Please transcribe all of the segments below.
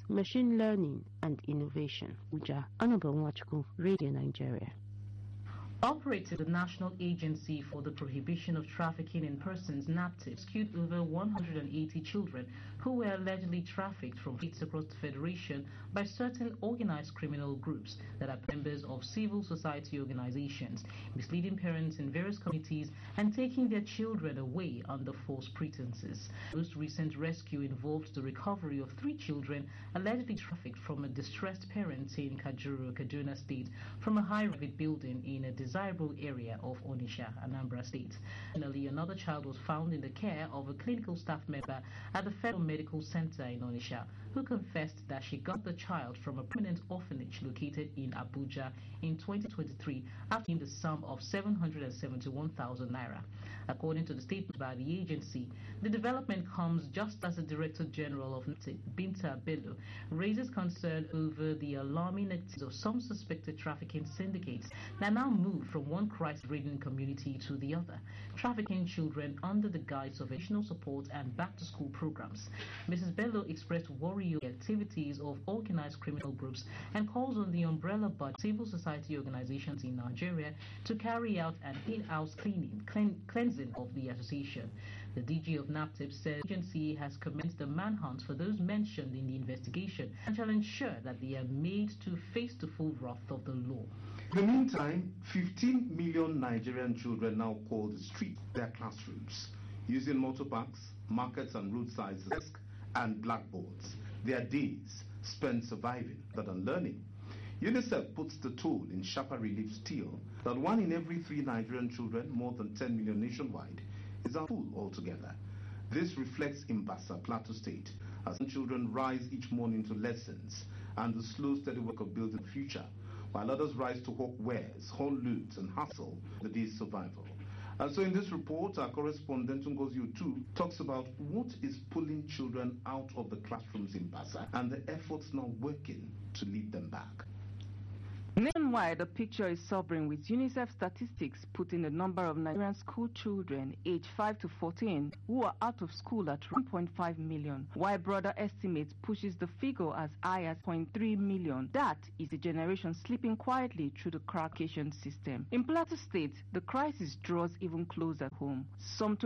machine learning and innovation. Uja Anubonwachuku, Radio Nigeria. Operated the National Agency for the Prohibition of Trafficking in Persons, NAPTIP, rescued over 180 children who were allegedly trafficked from states across the Federation by certain organized criminal groups that are members of civil society organizations, misleading parents in various communities and taking their children away under false pretenses. The most recent rescue involved the recovery of 3 children allegedly trafficked from a distressed parent in Kajuru, Kaduna State, from a high-rise building in a desirable area of Onitsha, Anambra State. Finally, another child was found in the care of a clinical staff member at the Federal Medical Center in Onitsha, who confessed that she got the child from a permanent orphanage located in Abuja in 2023 after paying the sum of 771,000 naira. According to the statement by the agency, the development comes just as the Director General of NAPTIP, Binta Bello, raises concern over the alarming activities of some suspected trafficking syndicates that now move from one crisis-ridden community to the other, trafficking children under the guise of additional support and back-to-school programs. Mrs. Bello expressed worry over the activities of organized criminal groups and calls on the umbrella body civil society organizations in Nigeria to carry out an in-house cleansing of the association. The DG of NAPTIP said the agency has commenced a manhunt for those mentioned in the investigation and shall ensure that they are made to face the full wrath of the law. In the meantime, 15 million Nigerian children now call the street their classrooms, using motorbikes, markets and roadsides desks and blackboards. Their days spent surviving rather than learning. UNICEF puts the toll in sharper relief still that 1 in every 3 Nigerian children, more than 10 million nationwide, is at school altogether. This reflects in Bassa, Plateau State, as children rise each morning to lessons and the slow, steady work of building the future, while others rise to hawk wares, haul loot and hustle the day's survival. And so in this report, our correspondent Ngozi Otu talks about what is pulling children out of the classrooms in Bassa and the efforts now working to lead them back. Nationwide, the picture is sobering, with UNICEF statistics putting the number of Nigerian school children aged 5 to 14 who are out of school at 1.5 million, while broader estimates pushes the figure as high as 0.3 million. That is a generation slipping quietly through the crackation system. In Plateau State, the crisis draws even closer home. Some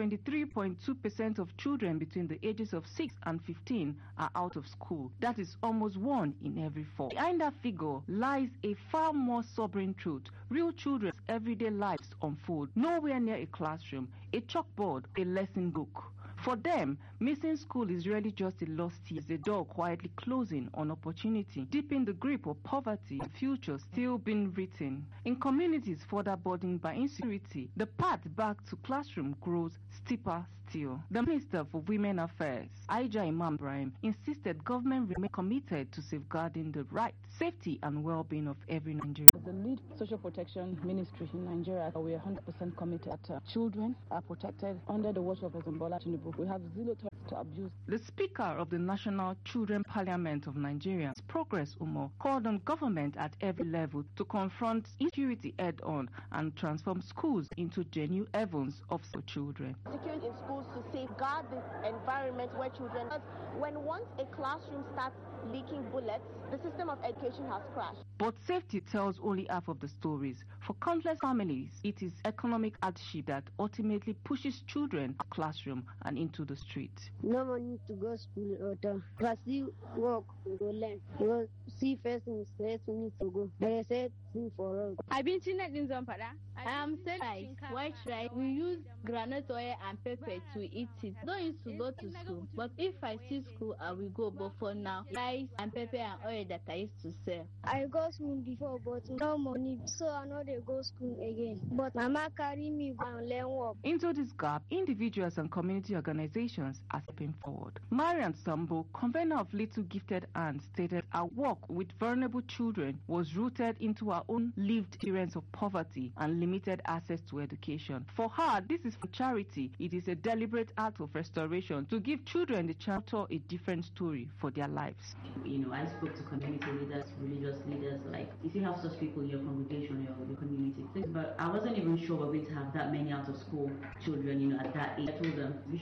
23.2% of children between the ages of 6 and 15 are out of school. That is almost 1 in every 4. Behind that figure lies a far more sobering truth. Real children's everyday lives unfold nowhere near a classroom, a chalkboard, a lesson book. For them, missing school is really just a lost year, a door quietly closing on opportunity, deep in the grip of poverty, a future still being written. In communities further burdened by insecurity, the path back to classroom grows steeper still. The Minister for Women Affairs, Aija Imam Ibrahim, insisted government remain committed to safeguarding the right, safety and well-being of every Nigerian. As the lead social protection ministry in Nigeria, we are 100% committed that children are protected under the watch of President Bola Tinubu. We have zero tolerance to abuse. The Speaker of the National Children Parliament of Nigeria, Progress Umo, called on government at every level to confront insecurity head-on and transform schools into genuine heavens of children. Security in schools to safeguard the environment where children, when once a classroom starts leaking bullets, the system of education has crashed. But safety tells only half of the stories. For countless families, it is economic hardship that ultimately pushes children out of the classroom and into the street. No money to go to school or if I still work, we go learn. We go see first things, first we need to go. But I said, sing for us. I've been seeing it in Zamfara. I am saying white rice. We use granite oil and pepper to eat it. I don't used to go to school, but if I see school, I will go. But for now, rice and pepper and oil that I used to sell. I go school before, but no money, so I know they go school again. But Mama carry me go and learn work. Into this gap, individuals and community organizations are stepping forward. Marian Sambo, convener of Little Gifted Hands, stated our work with vulnerable children was rooted into our own lived experience of poverty and limited access to education. For her, this is for charity. It is a deliberate act of restoration to give children the chance to tell a different story for their lives. I spoke to community leaders, religious leaders, like if you have such people in your congregation or your community, but I wasn't even sure we're going to have that many out of school children, at that age. I told them